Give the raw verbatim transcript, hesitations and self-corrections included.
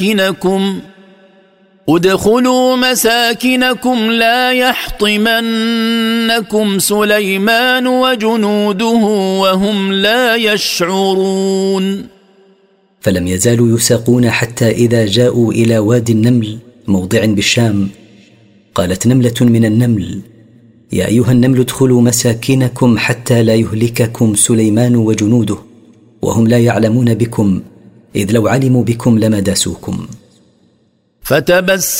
مساكنكم ادخلوا مساكنكم لا يحطمنكم سليمان وجنوده وهم لا يشعرون. فلم يزالوا يساقون حتى إذا جاءوا إلى وادي النمل موضع بالشام، قالت نملة من النمل: يا أيها النمل ادخلوا مساكنكم حتى لا يهلككم سليمان وجنوده وهم لا يعلمون بكم، إذ لو علموا بكم لما داسوكم. فتبسم